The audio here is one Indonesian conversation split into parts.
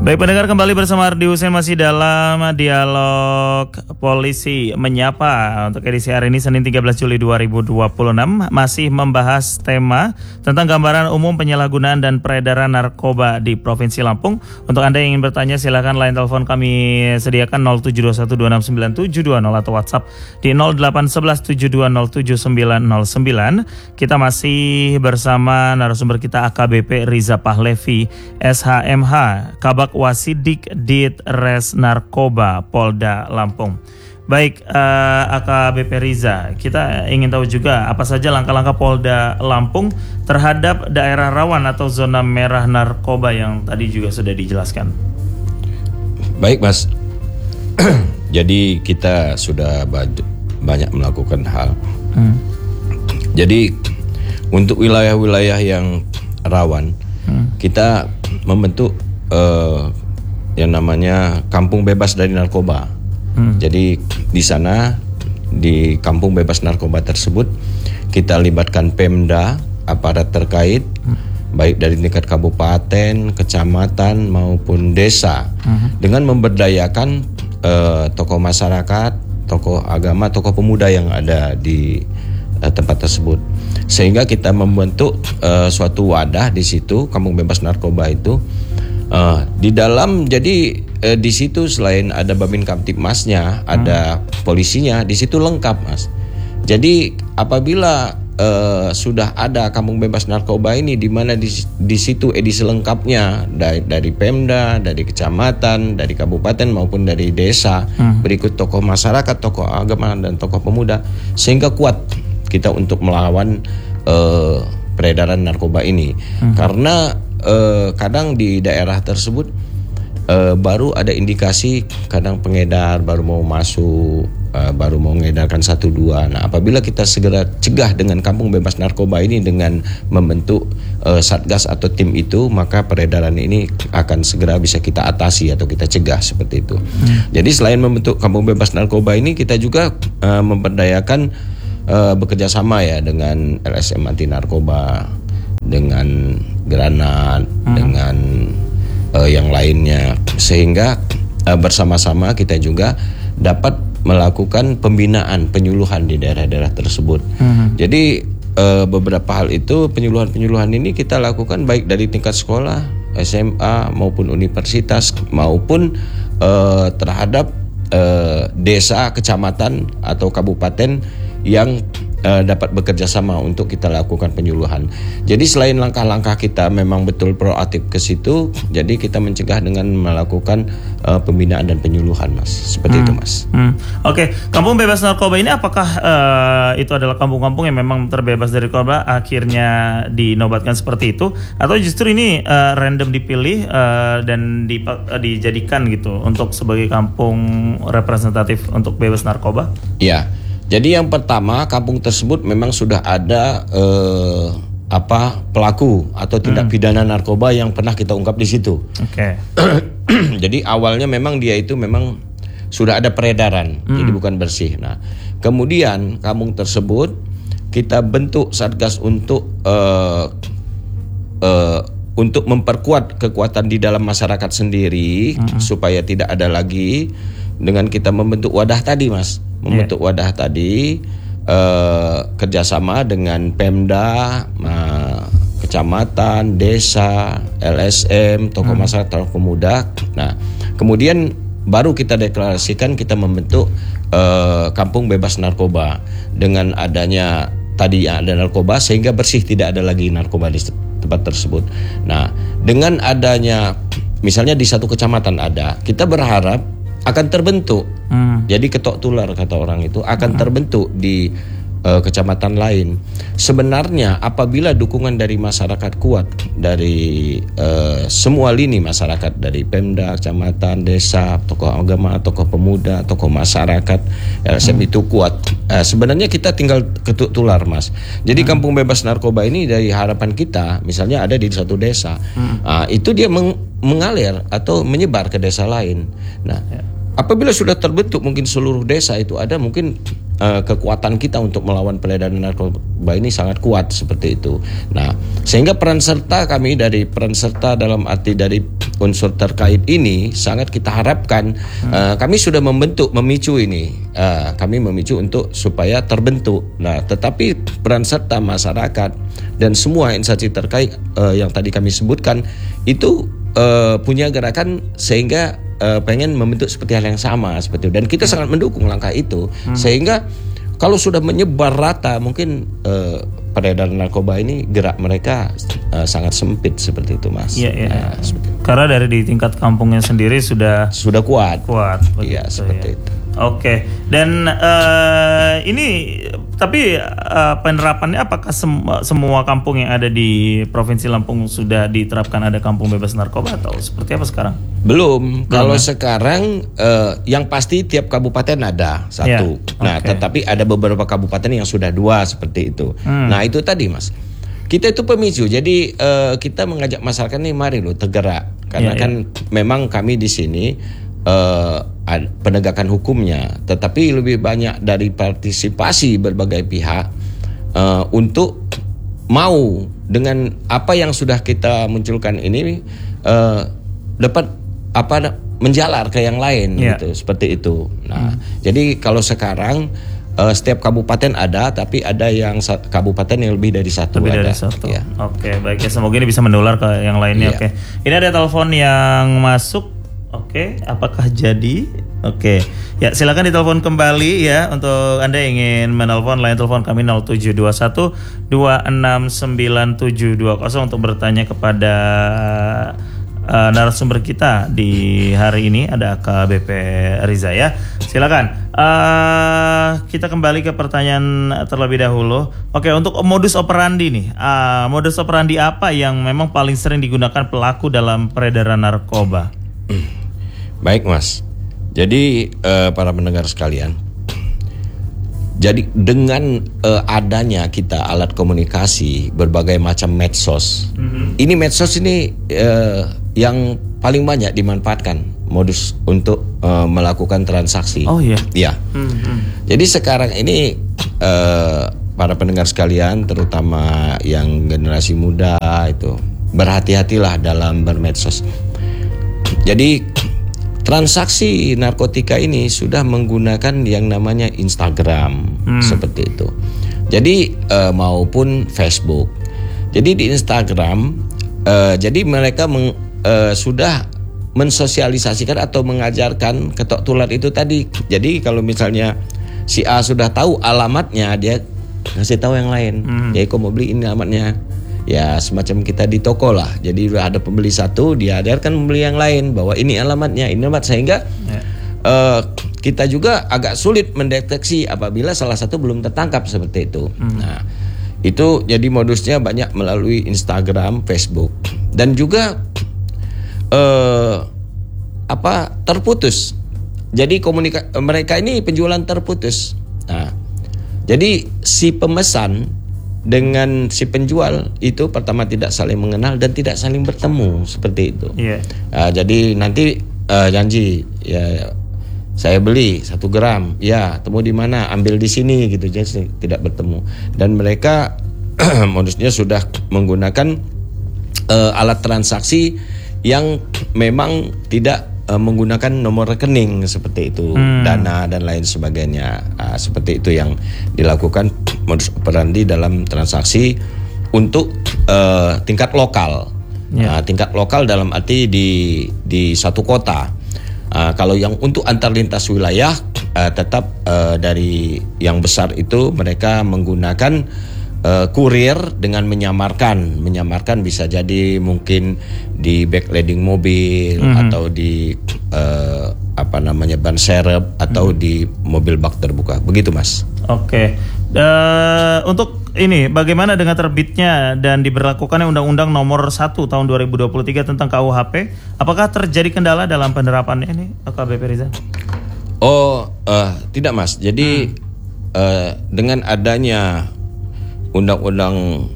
Baik pendengar, kembali bersama Ardi Hussein masih dalam dialog polisi menyapa untuk edisi hari ini Senin 13 Juli 2026 masih membahas tema tentang gambaran umum penyalahgunaan dan peredaran narkoba di Provinsi Lampung. Untuk Anda yang ingin bertanya silakan line telepon kami sediakan 0721269720 atau WhatsApp di 0811720799. Kita masih bersama narasumber kita AKBP Riza Pahlevi SHMH Kabak Wasidik Ditres Narkoba Polda Lampung. Baik, AKBP Riza, kita ingin tahu juga apa saja langkah-langkah Polda Lampung terhadap daerah rawan atau zona merah narkoba yang tadi juga sudah dijelaskan. Baik Mas, jadi kita sudah banyak melakukan hal. Jadi untuk wilayah-wilayah yang rawan, kita membentuk yang namanya kampung bebas dari narkoba. Jadi di sana, di kampung bebas narkoba tersebut, kita libatkan Pemda, aparat terkait, baik dari tingkat kabupaten, kecamatan maupun desa, dengan memberdayakan tokoh masyarakat, tokoh agama, tokoh pemuda yang ada di tempat tersebut, sehingga kita membentuk suatu wadah di situ, kampung bebas narkoba itu. Di dalam, jadi di situ selain ada Babin Kamtibmasnya, ada polisinya, di situ lengkap Mas. Jadi apabila sudah ada kampung bebas narkoba ini, di mana di situ edisi lengkapnya dari Pemda, dari kecamatan, dari kabupaten maupun dari desa, berikut tokoh masyarakat, tokoh agama dan tokoh pemuda, sehingga kuat kita untuk melawan peredaran narkoba ini. Karena kadang di daerah tersebut baru ada indikasi, kadang pengedar baru mau masuk, baru mau mengedarkan 1-2. Nah, apabila kita segera cegah dengan kampung bebas narkoba ini dengan membentuk satgas atau tim itu, maka peredaran ini akan segera bisa kita atasi atau kita cegah seperti itu. Jadi selain membentuk kampung bebas narkoba ini, kita juga memberdayakan bekerja sama ya dengan LSM anti narkoba, dengan Granat, dengan yang lainnya, sehingga bersama-sama kita juga dapat melakukan pembinaan, penyuluhan di daerah-daerah tersebut. Jadi beberapa hal itu, penyuluhan ini kita lakukan baik dari tingkat sekolah, SMA maupun universitas, maupun terhadap desa, kecamatan atau kabupaten yang dapat bekerja sama untuk kita lakukan penyuluhan. Jadi selain langkah-langkah kita memang betul proaktif ke situ, jadi kita mencegah dengan melakukan pembinaan dan penyuluhan Mas. Seperti itu Mas. Oke, kampung bebas narkoba ini apakah itu adalah kampung-kampung yang memang terbebas dari narkoba akhirnya dinobatkan seperti itu, atau justru ini random dipilih dan dijadikan gitu untuk sebagai kampung representatif untuk bebas narkoba? Iya. Jadi yang pertama, kampung tersebut memang sudah ada pelaku atau tindak pidana narkoba yang pernah kita ungkap di situ. Oke. Jadi awalnya memang dia itu memang sudah ada peredaran, jadi bukan bersih. Nah, kemudian kampung tersebut kita bentuk satgas untuk memperkuat kekuatan di dalam masyarakat sendiri, supaya tidak ada lagi, dengan kita membentuk wadah tadi Mas. Membentuk wadah tadi, kerjasama dengan Pemda, kecamatan, desa, LSM, tokoh masyarakat, tokoh pemuda. Nah, kemudian baru kita deklarasikan kita membentuk kampung bebas narkoba. Dengan adanya tadi yang ada narkoba, sehingga bersih, tidak ada lagi narkoba di tempat tersebut. Nah, dengan adanya misalnya di satu kecamatan ada, kita berharap akan terbentuk. Jadi ketok tular kata orang itu akan terbentuk di kecamatan lain. Sebenarnya apabila dukungan dari masyarakat kuat, dari semua lini masyarakat, dari Pemda, kecamatan, desa, tokoh agama, tokoh pemuda, tokoh masyarakat, LSM itu kuat, sebenarnya kita tinggal ketuk tular Mas. Jadi kampung bebas narkoba ini dari harapan kita, misalnya ada di satu desa, itu dia mengalir atau menyebar ke desa lain. Nah, apabila sudah terbentuk mungkin seluruh desa itu ada, mungkin kekuatan kita untuk melawan peredaran narkoba ini sangat kuat seperti itu. Nah, sehingga peran serta kami dari peran serta dalam arti dari unsur terkait ini sangat kita harapkan kami sudah memicu ini. Kami memicu untuk supaya terbentuk. Nah, tetapi peran serta masyarakat dan semua instansi terkait yang tadi kami sebutkan itu punya gerakan sehingga pengen membentuk seperti hal yang sama seperti itu, dan kita sangat mendukung langkah itu sehingga kalau sudah menyebar rata mungkin peredaran narkoba ini gerak mereka sangat sempit seperti itu, Mas. Iya. Karena dari di tingkat kampungnya sendiri sudah kuat. Iya, begitu, seperti itu. Oke. Dan ini tapi penerapannya apakah semua kampung yang ada di Provinsi Lampung sudah diterapkan ada kampung bebas narkoba atau seperti apa sekarang? Belum. Kalau sekarang yang pasti tiap kabupaten ada satu. Nah, tetapi ada beberapa kabupaten yang sudah 2 seperti itu. Nah, itu tadi, Mas. Kita itu pemicu. Jadi kita mengajak masyarakat nih, mari lo tergerak. Karena kan memang kami di sini penegakan hukumnya, tetapi lebih banyak dari partisipasi berbagai pihak untuk mau dengan apa yang sudah kita munculkan ini dapat menjalar ke yang lain gitu, seperti itu. Nah, jadi kalau sekarang setiap kabupaten ada, tapi ada yang kabupaten yang lebih dari satu. Ya. Oke, baik ya, semoga ini bisa menular ke yang lainnya. Oke. Ini ada telepon yang masuk. Oke, apakah jadi? Oke. Ya, silakan ditelepon kembali ya untuk Anda yang ingin menelpon. Line telepon kami 0721 269720 untuk bertanya kepada narasumber kita di hari ini, ada AKBP Riza ya. Silakan. Kita kembali ke pertanyaan terlebih dahulu. Oke, untuk modus operandi nih. Modus operandi apa yang memang paling sering digunakan pelaku dalam peredaran narkoba? Baik, Mas. Jadi para pendengar sekalian, jadi dengan adanya kita alat komunikasi berbagai macam medsos, ini medsos ini yang paling banyak dimanfaatkan modus untuk melakukan transaksi. Oh iya. Ya. Jadi sekarang ini para pendengar sekalian, terutama yang generasi muda itu, berhati-hatilah dalam bermedsos. Jadi transaksi narkotika ini sudah menggunakan yang namanya Instagram, seperti itu. Jadi maupun Facebook. Jadi di Instagram, jadi mereka sudah mensosialisasikan atau mengajarkan ketok tular itu tadi. Jadi kalau misalnya si A sudah tahu alamatnya, dia kasih tahu yang lain. Ya, kau mau beli ini alamatnya. Ya, semacam kita di toko lah. Jadi ada pembeli satu, dia ajarkan membeli yang lain bahwa ini alamatnya, ini alamat, sehingga kita juga agak sulit mendeteksi apabila salah satu belum tertangkap seperti itu. Nah, itu jadi modusnya banyak melalui Instagram, Facebook, dan juga terputus. Jadi mereka ini penjualan terputus. Nah, jadi si pemesan dengan si penjual itu pertama tidak saling mengenal dan tidak saling bertemu, seperti itu. Jadi nanti janji, ya saya beli 1 gram, ya temu di mana, ambil di sini gitu, jadi tidak bertemu. Dan mereka modusnya sudah menggunakan alat transaksi yang memang tidak menggunakan nomor rekening seperti itu, dana dan lain sebagainya. Seperti itu yang dilakukan modus operandi dalam transaksi untuk tingkat lokal. Tingkat lokal dalam arti di satu kota. Kalau yang untuk antar lintas wilayah tetap dari yang besar itu mereka menggunakan kurir dengan menyamarkan bisa jadi mungkin di backlighting mobil atau di ban serep atau di mobil bak terbuka, begitu, Mas. Oke. Untuk ini bagaimana dengan terbitnya dan diberlakukannya Undang-Undang Nomor 1 Tahun 2023 tentang KUHP? Apakah terjadi kendala dalam penerapannya ini, AKBP Riza? Tidak, Mas. Jadi dengan adanya undang-undang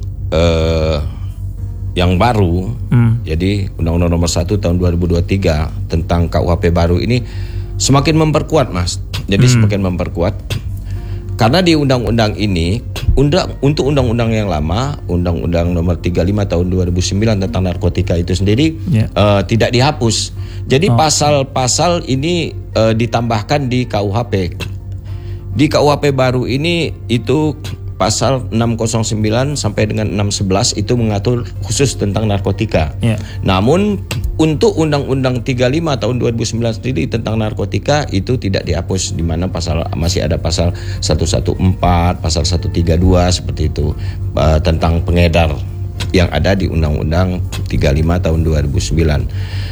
yang baru, jadi Undang-Undang Nomor 1 Tahun 2023 tentang KUHP baru ini semakin memperkuat, Mas. Jadi semakin memperkuat. karena di undang-undang ini untuk undang-undang yang lama, Undang-Undang Nomor 35 Tahun 2009 tentang narkotika itu sendiri tidak dihapus. Jadi pasal-pasal ini ditambahkan di KUHP. Di KUHP baru ini itu pasal 609 sampai dengan 611 itu mengatur khusus tentang narkotika. Namun untuk Undang-Undang 35 tahun 2009 sendiri tentang narkotika itu tidak dihapus, di mana masih ada pasal 114, pasal 132 seperti itu tentang pengedar yang ada di Undang-Undang 35 tahun 2009.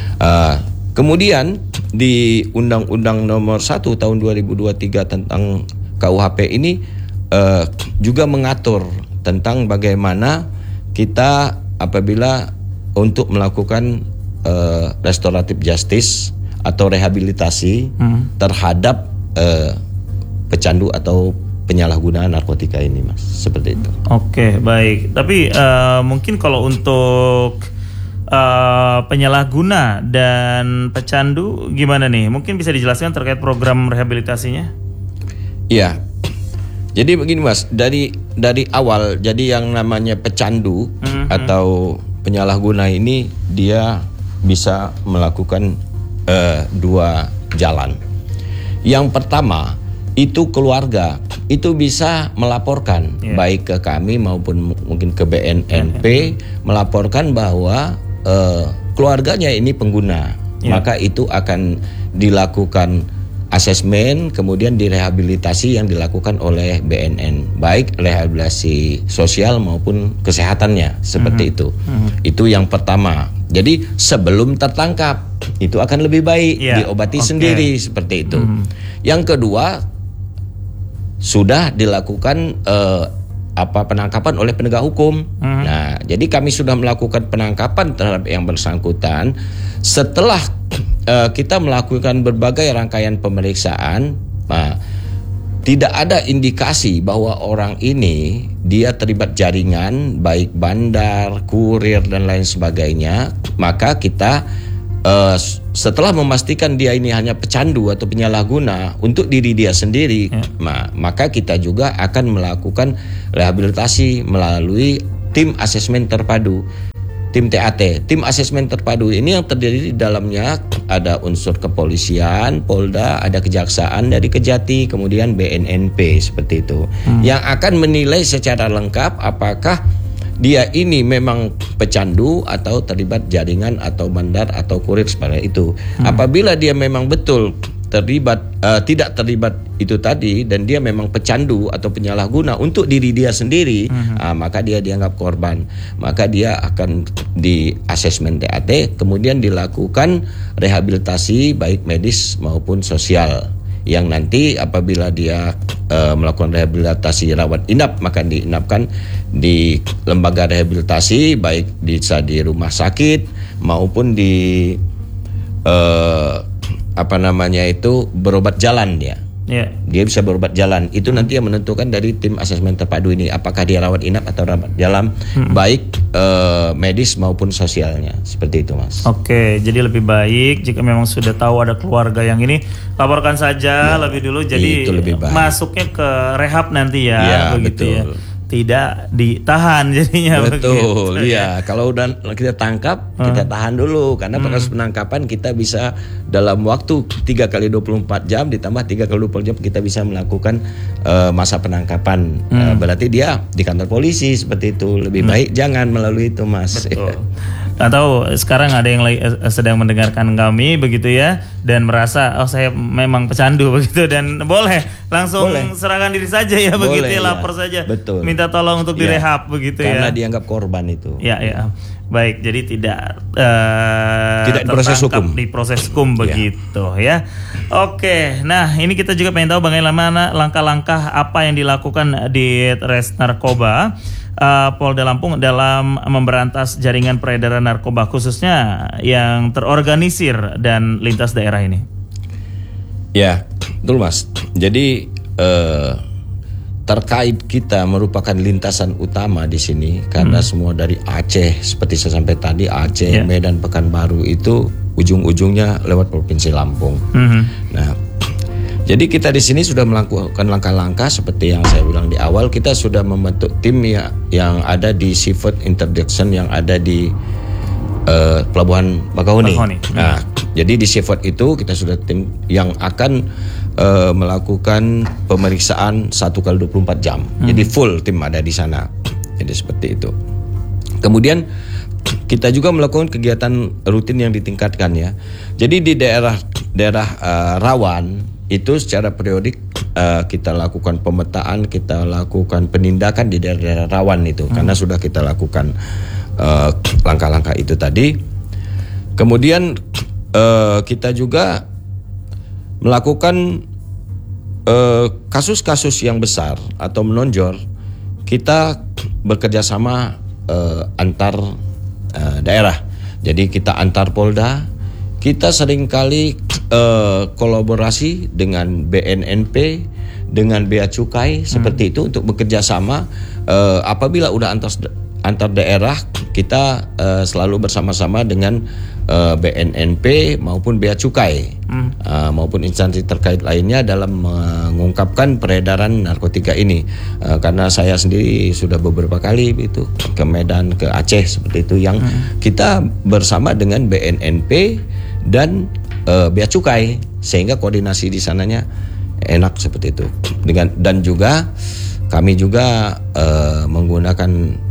Kemudian di Undang-Undang Nomor 1 tahun 2023 tentang KUHP ini juga mengatur tentang bagaimana kita apabila untuk melakukan restoratif justice atau rehabilitasi terhadap pecandu atau penyalahguna narkotika ini, Mas, seperti itu. Oke, baik. Tapi mungkin kalau untuk penyalahguna dan pecandu gimana nih? Mungkin bisa dijelaskan terkait program rehabilitasinya? Iya. Jadi begini, Mas, dari awal, jadi yang namanya pecandu atau penyalahguna ini dia bisa melakukan dua jalan. Yang pertama itu keluarga itu bisa melaporkan baik ke kami maupun mungkin ke BNNP melaporkan bahwa keluarganya ini pengguna, maka itu akan dilakukan asesmen, kemudian direhabilitasi yang dilakukan oleh BNN, baik rehabilitasi sosial maupun kesehatannya, seperti itu. Itu yang pertama. Jadi sebelum tertangkap itu akan lebih baik diobati sendiri, seperti itu. Yang kedua, sudah dilakukan penangkapan oleh penegak hukum. Nah, jadi kami sudah melakukan penangkapan terhadap yang bersangkutan setelah kita melakukan berbagai rangkaian pemeriksaan. Tidak ada indikasi bahwa orang ini dia terlibat jaringan baik bandar, kurir dan lain sebagainya. Maka kita setelah memastikan dia ini hanya pecandu atau penyalahguna untuk diri dia sendiri, maka kita juga akan melakukan rehabilitasi melalui tim asesmen terpadu, tim TAT. Tim asesmen terpadu ini yang terdiri di dalamnya ada unsur kepolisian, Polda, ada kejaksaan dari Kejati, kemudian BNNP, seperti itu, yang akan menilai secara lengkap apakah dia ini memang pecandu atau terlibat jaringan atau bandar atau kurir seperti itu. Apabila dia memang betul terlibat tidak terlibat itu tadi dan dia memang pecandu atau penyalahguna untuk diri dia sendiri, maka dia dianggap korban. Maka dia akan di asesmen TAT, kemudian dilakukan rehabilitasi baik medis maupun sosial. Yang nanti apabila dia melakukan rehabilitasi rawat inap, maka diinapkan di lembaga rehabilitasi baik bisa di rumah sakit maupun di berobat jalan dia. Dia bisa berobat jalan. Itu nanti yang menentukan dari tim asesmen terpadu ini apakah dia rawat inap atau rawat jalan, baik medis maupun sosialnya. Seperti itu, Mas. Oke, jadi lebih baik jika memang sudah tahu ada keluarga yang ini, laporkan saja lebih dulu. Jadi masuknya ke rehab nanti begitu betul. Tidak ditahan jadinya. Betul, iya. Kalau udah kita tangkap, kita tahan dulu. Karena proses penangkapan kita bisa dalam waktu 3 kali 24 jam ditambah 3 kali 24 jam kita bisa melakukan masa penangkapan. Berarti dia di kantor polisi, seperti itu. Lebih baik jangan melalui itu, Mas. Betul. Atau sekarang ada yang sedang mendengarkan kami begitu ya, dan merasa saya memang pecandu begitu, dan boleh langsung serahkan diri saja ya, begitu ya, lapor saja. Betul. Minta tolong untuk direhab begitu karena dianggap korban itu. Ya. Baik, jadi tidak di proses hukum begitu ya. Oke, nah ini kita juga pengen tahu bagaimana langkah-langkah apa yang dilakukan di Res Narkoba Polda Lampung dalam memberantas jaringan peredaran narkoba khususnya yang terorganisir dan lintas daerah ini. Ya, betul, Mas. Jadi terkait kita merupakan lintasan utama di sini karena semua dari Aceh, seperti saya sampai tadi, Aceh, Medan, Pekanbaru itu ujung-ujungnya lewat Provinsi Lampung. Nah, Jadi kita di sini sudah melakukan langkah-langkah seperti yang saya bilang di awal. Kita sudah membentuk tim yang ada di Seafood Interdiction yang ada di Pelabuhan Bakahuni. Nah, jadi di Seafood itu kita sudah tim yang akan melakukan pemeriksaan 1x24 jam. Jadi full tim ada di sana. Jadi seperti itu. Kemudian kita juga melakukan kegiatan rutin yang ditingkatkan ya. Jadi di daerah rawan itu secara periodik kita lakukan pemetaan, kita lakukan penindakan di daerah rawan itu karena sudah kita lakukan langkah-langkah itu tadi. Kemudian kita juga melakukan kasus-kasus yang besar atau menonjol. Kita bekerja sama antar daerah. Jadi kita antar Polda. Kita seringkali kolaborasi dengan BNNP, dengan Bea Cukai seperti itu untuk bekerja sama. Apabila udah antar daerah, kita selalu bersama-sama dengan BNNP maupun Bea Cukai maupun instansi terkait lainnya dalam mengungkapkan peredaran narkotika ini. Karena saya sendiri sudah beberapa kali itu ke Medan, ke Aceh seperti itu yang kita bersama dengan BNNP dan Bea Cukai sehingga koordinasi di sananya enak seperti itu. Dan juga kami juga menggunakan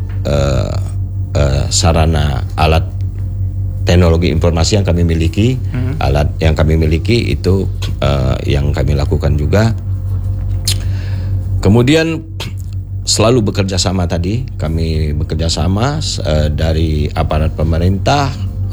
sarana alat teknologi informasi yang kami miliki, alat yang kami miliki itu yang kami lakukan juga. Kemudian selalu bekerja sama tadi, kami bekerja sama dari aparat pemerintah,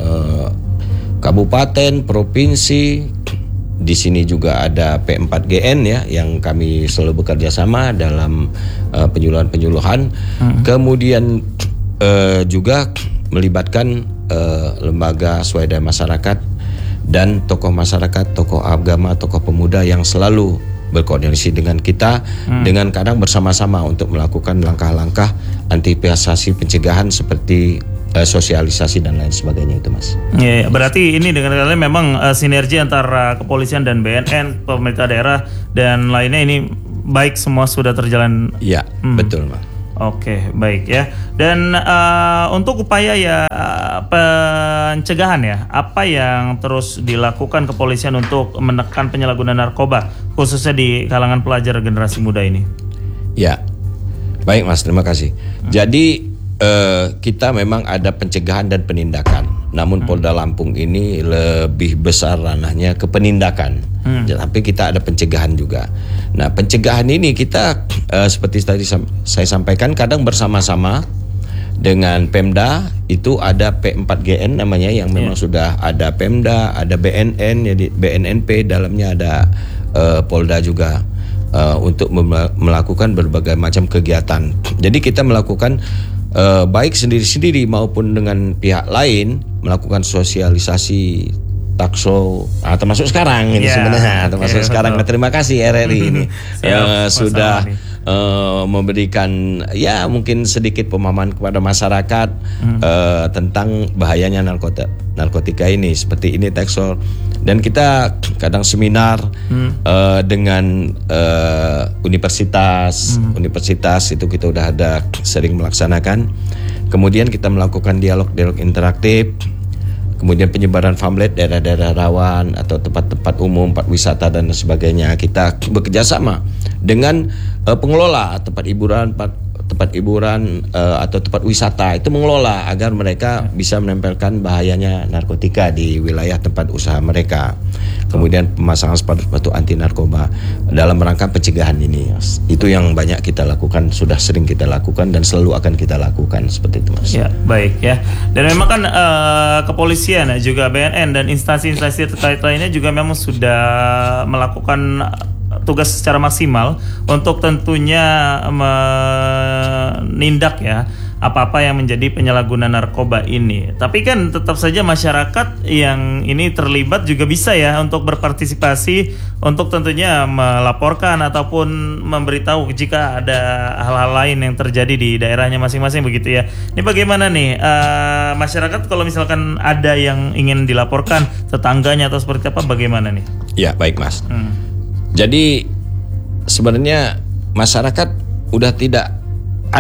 kabupaten, provinsi. Di sini juga ada P4GN ya yang kami selalu bekerja sama dalam penyuluhan-penyuluhan. Kemudian juga melibatkan lembaga swadaya masyarakat dan tokoh masyarakat, tokoh agama, tokoh pemuda yang selalu berkoordinasi dengan kita dengan kadang bersama-sama untuk melakukan langkah-langkah antisipasi pencegahan seperti sosialisasi dan lain sebagainya itu Mas. Ya, berarti ini dengan kalian memang sinergi antara kepolisian dan BNN, pemerintah daerah dan lainnya ini baik semua sudah terjalan. Ya, betul Mas. Oke, baik ya. Dan untuk upaya ya pencegahan ya, apa yang terus dilakukan kepolisian untuk menekan penyalahgunaan narkoba khususnya di kalangan pelajar generasi muda ini? Ya, baik Mas, terima kasih. Jadi kita memang ada pencegahan dan penindakan. Namun Polda Lampung ini lebih besar ranahnya ke penindakan. Tapi kita ada pencegahan juga. Nah, pencegahan ini kita seperti tadi saya sampaikan kadang bersama-sama dengan Pemda. Itu ada P4GN namanya yang memang sudah ada Pemda, ada BNN, jadi BNNP, dalamnya ada Polda juga. Untuk melakukan berbagai macam kegiatan. Jadi kita melakukan baik sendiri-sendiri maupun dengan pihak lain melakukan sosialisasi takso, termasuk sekarang ini sebenarnya termasuk sekarang. Terima kasih RRI ini sudah memberikan ya mungkin sedikit pemahaman kepada masyarakat tentang bahayanya narkotika ini seperti ini takso. Dan kita kadang seminar dengan universitas itu kita udah ada sering melaksanakan. Kemudian kita melakukan dialog interaktif. Kemudian penyebaran pamflet daerah-daerah rawan atau tempat-tempat umum, tempat wisata dan sebagainya. Kita bekerja sama dengan pengelola tempat hiburan atau tempat wisata itu mengelola agar mereka bisa menempelkan bahayanya narkotika di wilayah tempat usaha mereka. Kemudian pemasangan sepatu anti narkoba dalam rangka pencegahan ini. Itu yang banyak kita lakukan, sudah sering kita lakukan dan selalu akan kita lakukan seperti itu Mas. Ya, baik ya. Dan memang kan kepolisian juga BNN dan instansi-instansi terkait lainnya juga memang sudah melakukan tugas secara maksimal untuk tentunya menindak ya apa-apa yang menjadi penyalahgunaan narkoba ini. Tapi kan tetap saja masyarakat yang ini terlibat juga bisa ya untuk berpartisipasi untuk tentunya melaporkan ataupun memberitahu jika ada hal-hal lain yang terjadi di daerahnya masing-masing begitu ya. Ini bagaimana nih masyarakat kalau misalkan ada yang ingin dilaporkan tetangganya atau seperti apa bagaimana nih? Ya, baik Mas. Jadi sebenarnya masyarakat udah tidak